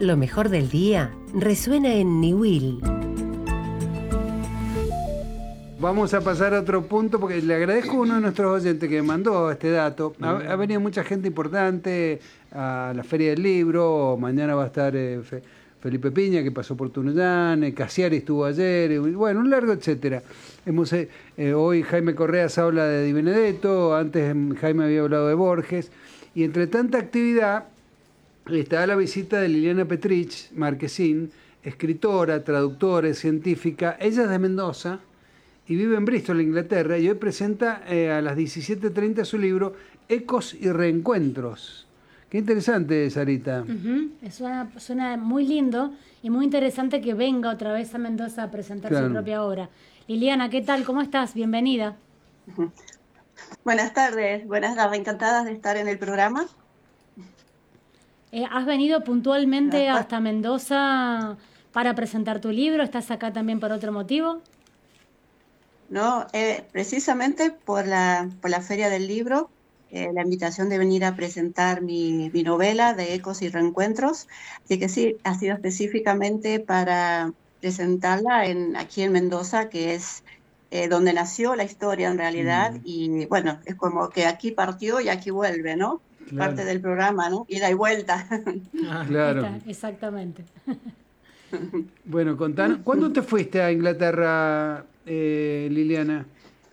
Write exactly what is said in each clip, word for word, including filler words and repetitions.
Lo mejor del día resuena en Niwil. Vamos a pasar a otro punto porque le agradezco a uno de nuestros oyentes que me mandó este dato. Ha, ha venido mucha gente importante a la Feria del Libro. Mañana va a estar eh, Fe, Felipe Piña, que pasó por Tunuyán, eh, Cassiari estuvo ayer, eh, bueno, un largo etcétera. Hemos, eh, eh, hoy Jaime Correas habla de Di Benedetto, antes Jaime había hablado de Borges, y entre tanta actividad está la visita de Liliana Petrich Marquesín, escritora, traductora, científica. Ella es de Mendoza y vive en Bristol, Inglaterra, y hoy presenta eh, a las diecisiete treinta su libro Ecos y Reencuentros. Qué interesante, Sarita. Uh-huh. Suena, suena muy lindo y muy interesante que venga otra vez a Mendoza a presentar claro. su propia obra. Liliana, ¿qué tal? ¿Cómo estás? Bienvenida. Uh-huh. Buenas tardes, buenas tardes, encantadas de estar en el programa. Eh, ¿Has venido puntualmente hasta Mendoza para presentar tu libro? ¿Estás acá también por otro motivo? No, eh, precisamente por la, por la Feria del Libro, eh, la invitación de venir a presentar mi, mi novela de Ecos y Reencuentros. Así que sí, ha sido específicamente para presentarla en, aquí en Mendoza, que es eh, donde nació la historia en realidad. Mm. Y bueno, es como que aquí partió y aquí vuelve, ¿no? Claro. Parte del programa, ¿no? Ida y vuelta. Ah, claro. Está, exactamente. Bueno, contanos, ¿cuándo te fuiste a Inglaterra, eh, Liliana?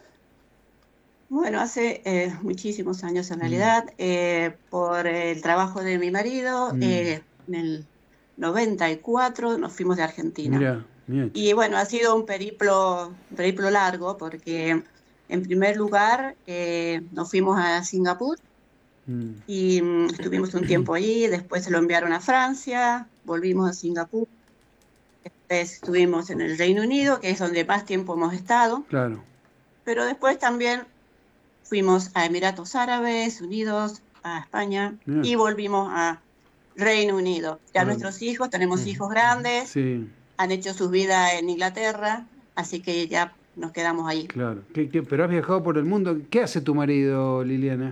Bueno, hace eh, muchísimos años en realidad, mm. eh, por el trabajo de mi marido, mm. eh, en el noventa y cuatro nos fuimos de Argentina. Mirá, mirá. Y bueno, ha sido un periplo, un periplo largo porque en primer lugar eh, nos fuimos a Singapur mm. y mm, estuvimos un tiempo allí, después se lo enviaron a Francia, volvimos a Singapur. Después estuvimos en el Reino Unido, que es donde más tiempo hemos estado. Claro. Pero después también fuimos a Emiratos Árabes Unidos, a España, Bien. y volvimos a Reino Unido. Ya bueno. nuestros hijos, tenemos sí. hijos grandes, sí. han hecho sus vidas en Inglaterra, así que ya nos quedamos ahí. Claro. ¿Qué, qué, pero has viajado por el mundo. ¿Qué hace tu marido, Liliana?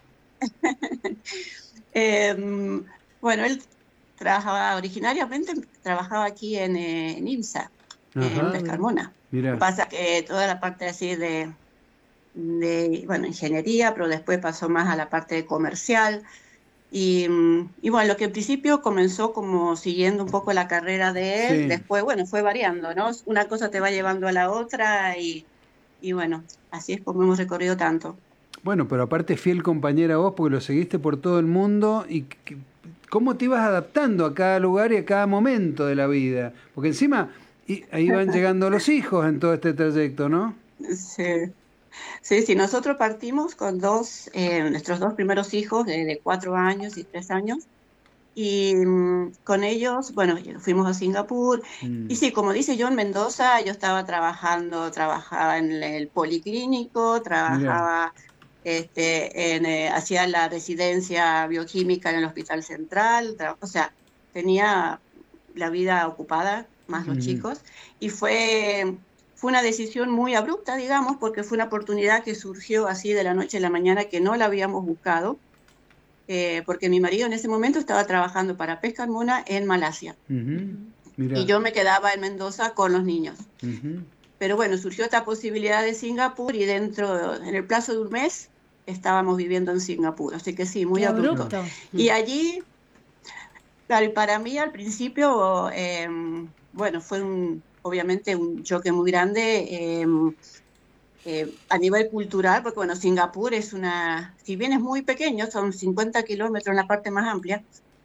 eh, bueno, él trabajaba originariamente, trabajaba aquí en, eh, en IMSA, Ajá, en Pescarmona. Lo que pasa que toda la parte así de, de, bueno, ingeniería, pero después pasó más a la parte comercial. Y, y bueno, lo que en principio comenzó como siguiendo un poco la carrera de él, sí. después, bueno, fue variando, ¿no? Una cosa te va llevando a la otra y, y bueno, así es como hemos recorrido tanto. Bueno, pero aparte fiel compañera vos, porque lo seguiste por todo el mundo y... ¿Cómo te ibas adaptando a cada lugar y a cada momento de la vida? Porque encima y, ahí van llegando los hijos en todo este trayecto, ¿no? Sí, sí, sí. Nosotros partimos con dos, eh, nuestros dos primeros hijos de, de cuatro años y tres años. Y um, con ellos, bueno, fuimos a Singapur. Mm. Y sí, como dice yo, en Mendoza yo estaba trabajando, trabajaba en el policlínico, trabajaba... Mirá. Este, en, eh, hacía la residencia bioquímica en el Hospital Central, o sea, tenía la vida ocupada, más los mm. chicos, y fue, fue una decisión muy abrupta, digamos, porque fue una oportunidad que surgió así de la noche a la mañana, que no la habíamos buscado, eh, porque mi marido en ese momento estaba trabajando para Pescarmona en Malasia, uh-huh. y yo me quedaba en Mendoza con los niños. Uh-huh. Pero bueno, surgió esta posibilidad de Singapur y dentro, en el plazo de un mes, estábamos viviendo en Singapur. Así que sí, muy abrupto. abrupto. Y allí, claro, y para mí al principio, eh, bueno, fue un, obviamente un choque muy grande eh, eh, a nivel cultural, porque bueno, Singapur es una, si bien es muy pequeño, son cincuenta kilómetros en la parte más amplia,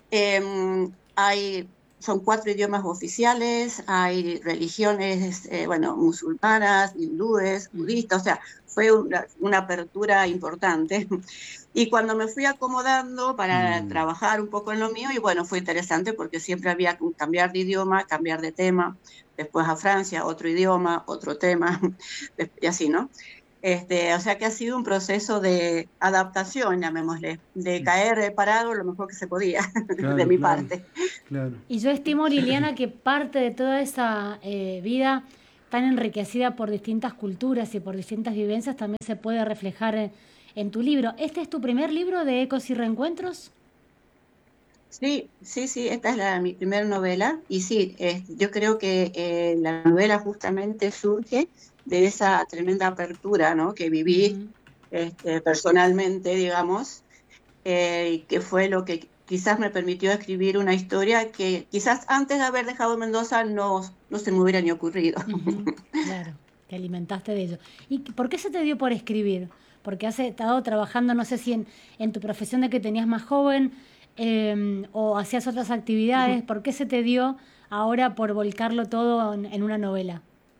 eh, hay... Son cuatro idiomas oficiales, hay religiones, eh, bueno, musulmanas, hindúes, budistas, o sea, fue una, una apertura importante. Y cuando me fui acomodando para mm. trabajar un poco en lo mío, y bueno, fue interesante porque siempre había que cambiar de idioma, cambiar de tema, después a Francia, otro idioma, otro tema, y así, ¿no? Este, o sea que ha sido un proceso de adaptación, llamémosle, de caer parado lo mejor que se podía, claro, de mi claro, parte. Claro. Y yo estimo, Liliana, que parte de toda esa eh, vida tan enriquecida por distintas culturas y por distintas vivencias también se puede reflejar en, en tu libro. ¿Este es tu primer libro de Ecos y Reencuentros? Sí, sí, sí, esta es la, mi primera novela y sí, eh, yo creo que eh, la novela justamente surge de esa tremenda apertura, ¿no? Que viví Uh-huh. este, personalmente, digamos, eh, y que fue lo que quizás me permitió escribir una historia que quizás antes de haber dejado Mendoza no, no se me hubiera ni ocurrido. Uh-huh. Claro, te alimentaste de ello. ¿Y por qué se te dio por escribir? Porque has estado trabajando, no sé si en, en tu profesión de que tenías más joven, eh, o hacías otras actividades. ¿Por qué se te dio ahora por volcarlo todo en, en una novela?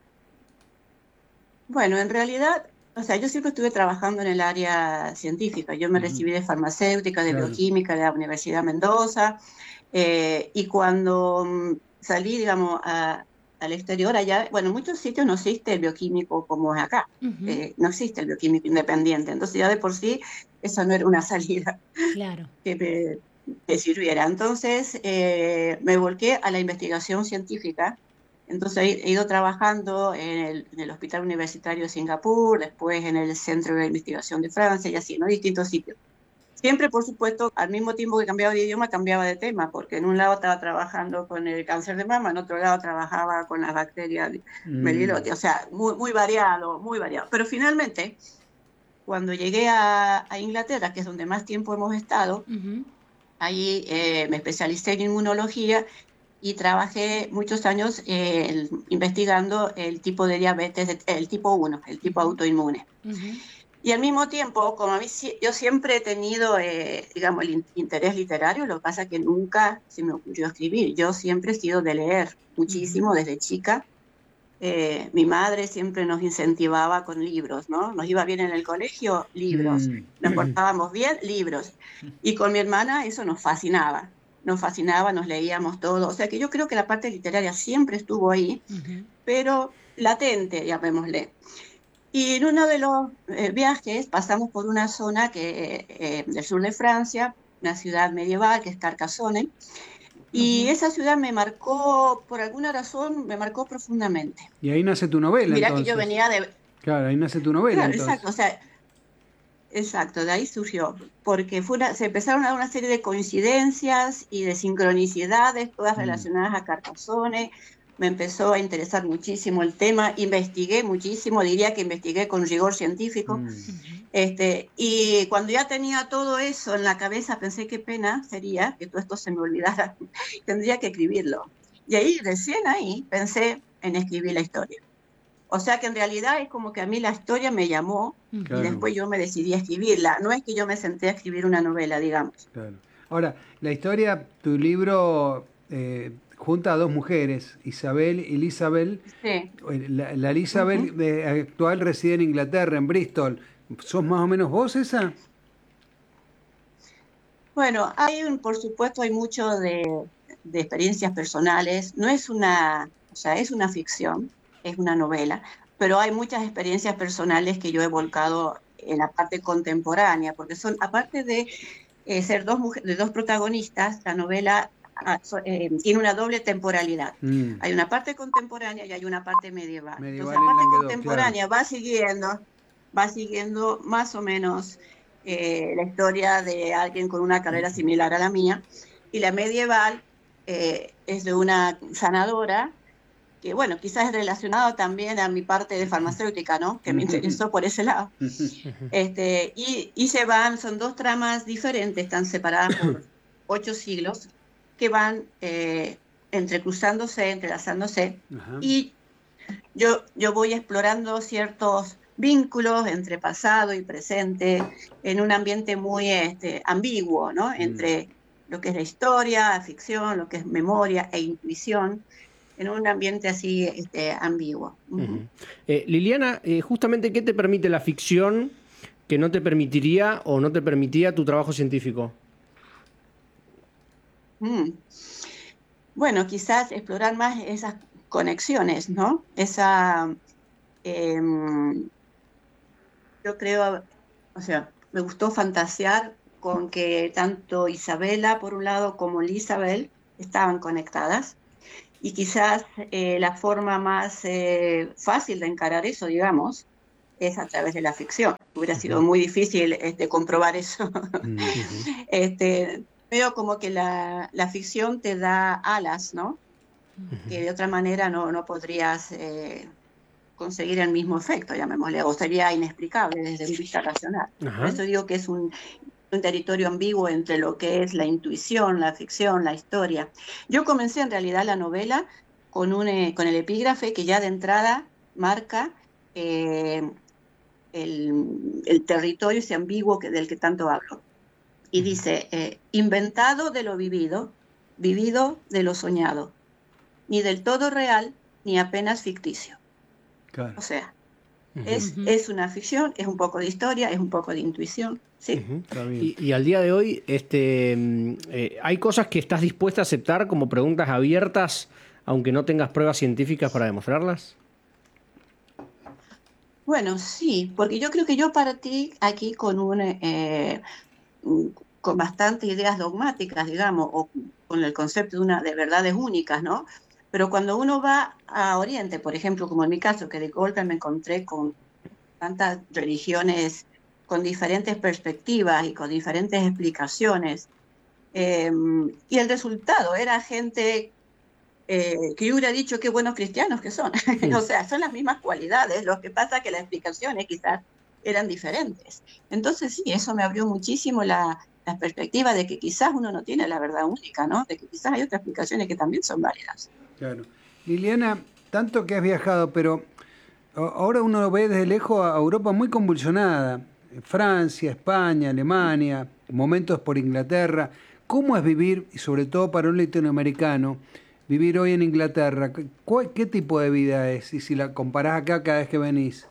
Bueno, en realidad, o sea, yo siempre estuve trabajando en el área científica. Yo me Ujú. recibí de farmacéutica, de Claro. bioquímica de la Universidad de Mendoza, eh, y cuando mm, salí, digamos, a- al exterior, allá, bueno, en muchos sitios no existe el bioquímico como es acá. Uh-huh. Eh, no existe el bioquímico independiente. Entonces ya de por sí, eso no era una salida Claro. que me, me sirviera. Entonces eh, me volqué a la investigación científica. Entonces he, he ido trabajando en el, en el Hospital Universitario de Singapur, después en el Centro de Investigación de Francia y así, ¿no? Distintos sitios. Siempre, por supuesto, al mismo tiempo que cambiaba de idioma, cambiaba de tema, porque en un lado estaba trabajando con el cáncer de mama, en otro lado trabajaba con las bacterias Mm. Melilotti, o sea, muy, muy variado, muy variado. Pero finalmente, cuando llegué a, a Inglaterra, que es donde más tiempo hemos estado, Uh-huh. ahí eh, me especialicé en inmunología y trabajé muchos años eh, el- investigando el tipo de diabetes, de- el tipo uno, el tipo Uh-huh. autoinmune. Uh-huh. Y al mismo tiempo, como a mí, sí- yo siempre he tenido, eh, digamos, el in- interés literario, lo que pasa es que nunca se me ocurrió escribir. Yo siempre he sido de leer Uh-huh. muchísimo desde chica. Eh, mi madre siempre nos incentivaba con libros, ¿no? Nos iba bien en el colegio, libros. Mm. Nos portábamos bien, libros. Y con mi hermana eso nos fascinaba. Nos fascinaba, nos leíamos todo. O sea que yo creo que la parte literaria siempre estuvo ahí, Uh-huh. pero latente, llamémosle. Y en uno de los eh, viajes pasamos por una zona que, eh, del sur de Francia, una ciudad medieval que es Carcassonne, y Uh-huh. esa ciudad me marcó, por alguna razón, me marcó profundamente. Y ahí nace tu novela, Mirá que yo entonces. venía de... Claro, ahí nace tu novela, Claro, entonces. exacto, o sea, exacto, de ahí surgió, porque fue una- se empezaron a dar una serie de coincidencias y de sincronicidades, todas Mm. relacionadas a Carcassonne. Me empezó a interesar muchísimo el tema, investigué muchísimo, diría que investigué con rigor científico. Mm. Este, y cuando ya tenía todo eso en la cabeza, pensé qué pena sería que todo esto se me olvidara, tendría que escribirlo. Y ahí, recién ahí, pensé en escribir la historia. O sea que en realidad es como que a mí la historia me llamó y Claro, después yo me decidí a escribirla. No es que yo me senté a escribir una novela, digamos. claro. Ahora, la historia, tu libro eh, junta a dos mujeres, Isabel y Elizabeth. Sí. Eh, La, la Elizabeth Uh-huh. eh, actual reside en Inglaterra, en Bristol. ¿Sos más o menos vos esa? Bueno, hay un, por supuesto, hay mucho de, de experiencias personales. No es una, o sea, es una ficción, es una novela, pero hay muchas experiencias personales que yo he volcado en la parte contemporánea, porque son, aparte de eh, ser dos, mujeres, de dos protagonistas, la novela ah, so- eh, tiene una doble temporalidad. Mm. Hay una parte contemporánea y hay una parte medieval. Entonces, Medieval la en parte Languedoc, claro. contemporánea va siguiendo, va siguiendo más o menos eh, la historia de alguien con una carrera similar a la mía, y la medieval eh, es de una sanadora que, bueno, quizás es relacionado también a mi parte de farmacéutica, ¿no? Que me interesó por ese lado. Este, y, y se van, son dos tramas diferentes, están separadas por ocho siglos, que van eh, entrecruzándose, entrelazándose, Ajá. y yo, yo voy explorando ciertos vínculos entre pasado y presente en un ambiente muy este, ambiguo, ¿no? Mm. Entre lo que es la historia, la ficción, lo que es memoria e intuición, en un ambiente así este, ambiguo. Uh-huh. Uh-huh. Eh, Liliana, eh, justamente, ¿qué te permite la ficción que no te permitiría o no te permitía tu trabajo científico? Mm. Bueno, quizás explorar más esas conexiones, ¿no? Esa, eh, yo creo, o sea, me gustó fantasear con que tanto Isabela, por un lado, como Elizabeth estaban conectadas. Y quizás eh, la forma más eh, fácil de encarar eso, digamos, es a través de la ficción. Hubiera sido muy difícil este, comprobar eso. Mm. este, veo como que la, la ficción te da alas, ¿no? Uh-huh. Que de otra manera no, no podrías eh, conseguir el mismo efecto, llamémosle, o sería inexplicable desde un vista racional. Uh-huh. Por eso digo que es un, un territorio ambiguo entre lo que es la intuición, la ficción, la historia. Yo comencé en realidad la novela con, un, eh, con el epígrafe que ya de entrada marca eh, el, el territorio ese ambiguo que, del que tanto hablo. Y dice, eh, inventado de lo vivido, vivido de lo soñado, ni del todo real, ni apenas ficticio. Claro. O sea, uh-huh. es, es una ficción, es un poco de historia, es un poco de intuición. Sí. Uh-huh. y, y al día de hoy, este, eh, ¿hay cosas que estás dispuesta a aceptar como preguntas abiertas, aunque no tengas pruebas científicas para demostrarlas? Bueno, sí, porque yo creo que yo partí aquí con un... Eh, con bastantes ideas dogmáticas, digamos, o con el concepto de, una, de verdades únicas, ¿no? Pero cuando uno va a Oriente, por ejemplo, como en mi caso, que de golpe me encontré con tantas religiones con diferentes perspectivas y con diferentes explicaciones, eh, y el resultado era gente eh, que yo hubiera dicho qué buenos cristianos que son. Sí. O sea, son las mismas cualidades, lo que pasa que las explicaciones quizás eran diferentes. Entonces sí, eso me abrió muchísimo la, la perspectiva de que quizás uno no tiene la verdad única, ¿no? De que quizás hay otras explicaciones que también son válidas. Claro. Liliana, tanto que has viajado, pero ahora uno lo ve desde lejos a Europa muy convulsionada. Francia, España, Alemania, momentos por Inglaterra. ¿Cómo es vivir, y sobre todo para un latinoamericano, vivir hoy en Inglaterra? ¿Qué, qué tipo de vida es? Y si la comparás acá cada vez que venís.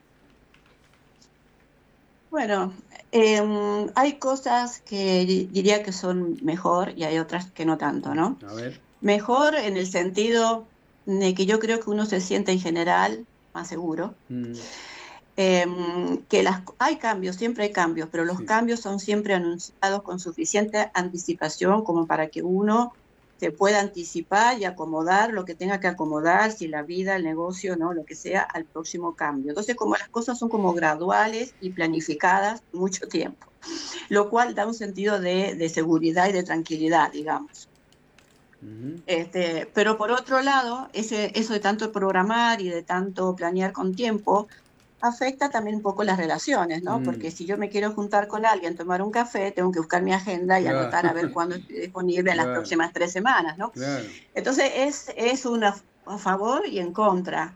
Bueno, eh, hay cosas que diría que son mejor y hay otras que no tanto, ¿no? A ver. Mejor en el sentido de que yo creo que uno se siente en general más seguro. Mm. Eh, que las, hay cambios, siempre hay cambios, pero los sí. cambios son siempre anunciados con suficiente anticipación como para que uno se pueda anticipar y acomodar lo que tenga que acomodar, si la vida, el negocio, no, lo que sea, al próximo cambio. Entonces, como las cosas son como graduales y planificadas mucho tiempo, lo cual da un sentido de, de seguridad y de tranquilidad, digamos. Uh-huh. Este, pero por otro lado, ese, eso de tanto programar y de tanto planear con tiempo, afecta también un poco las relaciones, ¿no? Mm. Porque si yo me quiero juntar con alguien, tomar un café, tengo que buscar mi agenda y claro. anotar a ver cuándo estoy disponible en claro. las próximas tres semanas, ¿no? Claro. Entonces es, es una a favor y en contra.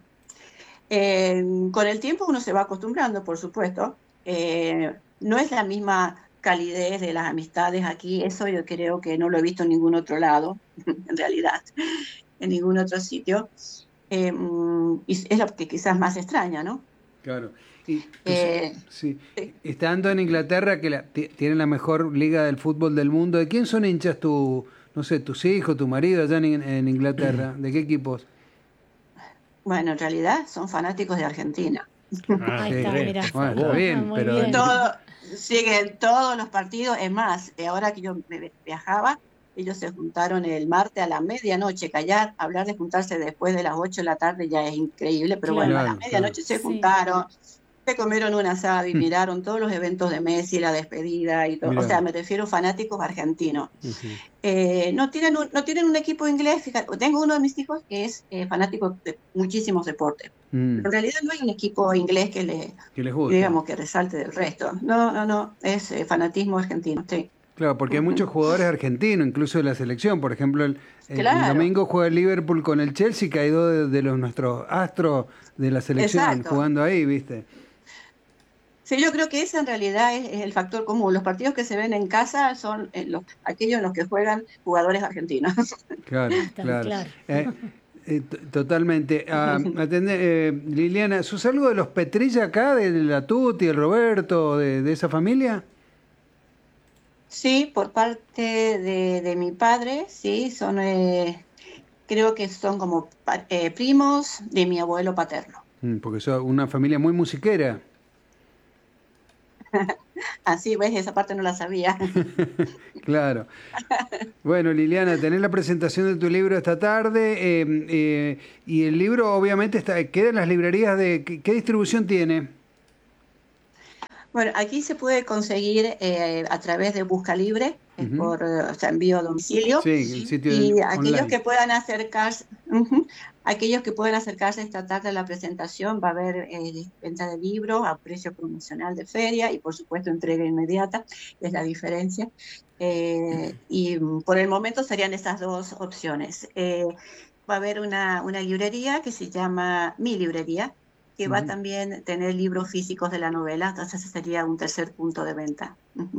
Eh, con el tiempo uno se va acostumbrando, por supuesto. Eh, no es la misma calidez de las amistades aquí, eso yo creo que no lo he visto en ningún otro lado, en realidad, en ningún otro sitio. Eh, y es lo que quizás más extraña, ¿no? Claro. Y, eh, sí. Sí. Estando en Inglaterra, que la, tienen la mejor liga del fútbol del mundo, ¿de quién son hinchas tu, no sé, tus hijos, tu marido allá en, en Inglaterra? ¿De qué equipos? Bueno, en realidad son fanáticos de Argentina. Ah, ahí está, mira. Bueno, está bien, ah, pero... Bien. Todo, siguen todos los partidos. Es más, ahora que yo viajaba, ellos se juntaron el martes a la medianoche, callar, hablar de juntarse después de las ocho de la tarde ya es increíble, pero claro, bueno, a la medianoche claro. se juntaron, sí. se comieron un asado y mm. miraron todos los eventos de Messi, la despedida y todo. Mirá. O sea, me refiero a fanáticos argentinos. Uh-huh. Eh, no, tienen un, no tienen un equipo inglés, fíjate, tengo uno de mis hijos que es eh, fanático de muchísimos deportes. Mm. En realidad no hay un equipo inglés que le, que les guste. Digamos, que resalte del resto. No, no, no, es eh, fanatismo argentino, sí. Claro, porque hay muchos jugadores argentinos, incluso de la selección. Por ejemplo, el, el, claro. el domingo juega el Liverpool con el Chelsea, que hay dos de, de los nuestros astros de la selección Exacto. jugando ahí, ¿viste? Sí, yo creo que ese en realidad es, es el factor común. Los partidos que se ven en casa son eh, los, aquellos en los que juegan jugadores argentinos. Claro, claro. claro. Eh, eh, totalmente. Ah, atende, eh, Liliana, ¿sos algo de los Petrilla acá, de la Tuti, el Roberto, de, de esa familia? Sí, por parte de, de mi padre, sí, son, eh, creo que son como eh, primos de mi abuelo paterno. Mm, porque son una familia muy musiquera. Así, ves, esa parte no la sabía. Claro. Bueno, Liliana, tenés la presentación de tu libro esta tarde eh, eh, y el libro obviamente está, queda en las librerías de... ¿Qué, qué distribución tiene? Bueno, aquí se puede conseguir eh, a través de Busca Libre, uh-huh. por o sea, envío a domicilio. Sí, el sitio y de, aquellos online. que puedan acercarse, uh-huh, aquellos que puedan acercarse esta tarde a la presentación, va a haber eh, venta de libros a precio promocional de feria y por supuesto entrega inmediata, es la diferencia. Eh, y por el momento serían esas dos opciones. Eh, va a haber una, una librería que se llama Mi Librería, que va uh-huh. también a tener libros físicos de la novela, entonces ese sería un tercer punto de venta. Uh-huh.